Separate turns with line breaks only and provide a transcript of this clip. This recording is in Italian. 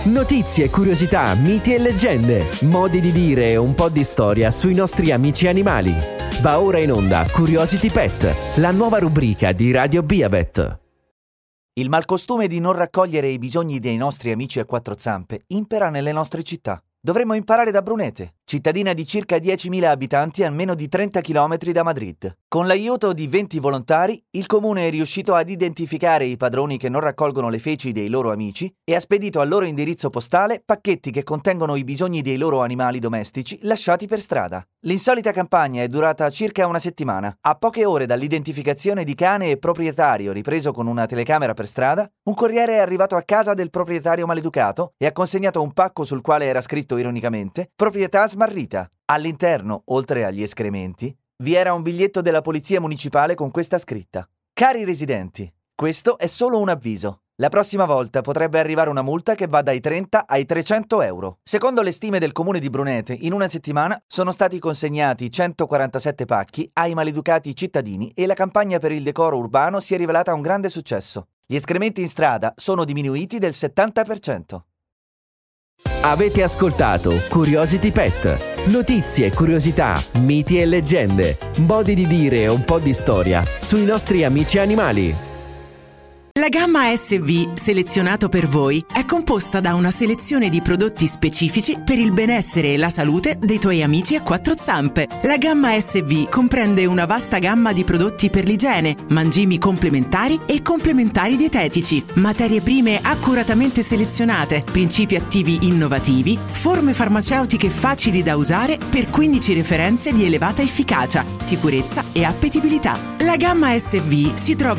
Notizie, curiosità, miti e leggende, modi di dire e un po' di storia sui nostri amici animali. Va ora in onda Curiosity Pet, la nuova rubrica di Radio Beabet.
Il malcostume di non raccogliere i bisogni dei nostri amici a quattro zampe impera nelle nostre città. Dovremmo imparare da Brunete, cittadina di circa 10.000 abitanti a meno di 30 km da Madrid. Con l'aiuto di 20 volontari, il comune è riuscito ad identificare i padroni che non raccolgono le feci dei loro amici e ha spedito al loro indirizzo postale pacchetti che contengono i bisogni dei loro animali domestici lasciati per strada. L'insolita campagna è durata circa una settimana. A poche ore dall'identificazione di cane e proprietario ripreso con una telecamera per strada, un corriere è arrivato a casa del proprietario maleducato e ha consegnato un pacco sul quale era scritto ironicamente «Proprietà smarrita». All'interno, oltre agli escrementi, vi era un biglietto della polizia municipale con questa scritta: «Cari residenti, questo è solo un avviso. La prossima volta potrebbe arrivare una multa che va dai 30 ai 300 euro». Secondo le stime del comune di Brunete, in una settimana sono stati consegnati 147 pacchi ai maleducati cittadini e la campagna per il decoro urbano si è rivelata un grande successo. Gli escrementi in strada sono diminuiti del 70%.
Avete ascoltato Curiosity Pet. Notizie, curiosità, miti e leggende, modi di dire e un po' di storia sui nostri amici animali.
La gamma SV, selezionato per voi, è composta da una selezione di prodotti specifici per il benessere e la salute dei tuoi amici a quattro zampe. La gamma SV comprende una vasta gamma di prodotti per l'igiene, mangimi complementari e complementari dietetici, materie prime accuratamente selezionate, principi attivi innovativi, forme farmaceutiche facili da usare per 15 referenze di elevata efficacia, sicurezza e appetibilità. La gamma SV si trova